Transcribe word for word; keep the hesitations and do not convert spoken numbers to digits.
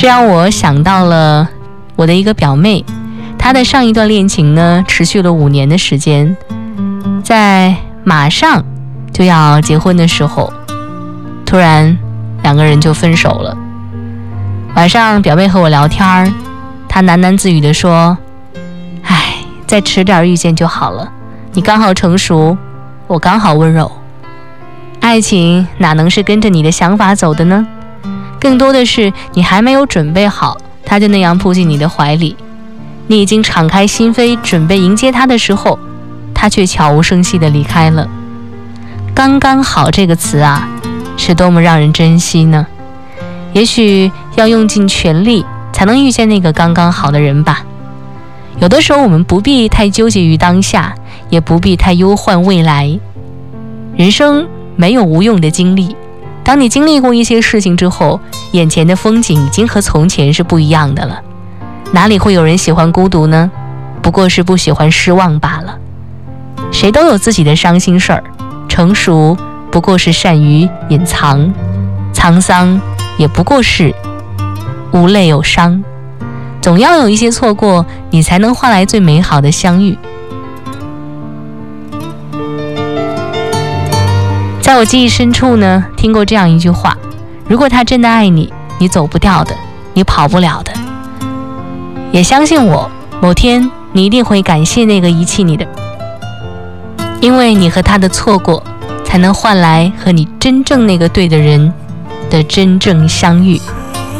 这让我想到了我的一个表妹，她的上一段恋情呢，持续了五年的时间，在马上就要结婚的时候，突然两个人就分手了。晚上表妹和我聊天，她喃喃自语地说：唉，再迟点遇见就好了，你刚好成熟，我刚好温柔。爱情哪能是跟着你的想法走的呢？更多的是你还没有准备好，他就那样扑进你的怀里，你已经敞开心扉准备迎接他的时候，他却悄无声息地离开了。刚刚好这个词啊，是多么让人珍惜呢？也许要用尽全力才能遇见那个刚刚好的人吧。有的时候我们不必太纠结于当下，也不必太忧患未来。人生没有无用的经历，当你经历过一些事情之后，眼前的风景已经和从前是不一样的了。哪里会有人喜欢孤独呢？不过是不喜欢失望罢了。谁都有自己的伤心事儿，成熟不过是善于隐藏，沧桑也不过是无泪有伤。总要有一些错过，你才能换来最美好的相遇。在我记忆深处呢，听过这样一句话：如果他真的爱你，你走不掉的，你跑不了的。也相信我，某天你一定会感谢那个遗弃你的，因为你和他的错过，才能换来和你真正那个对的人的真正相遇。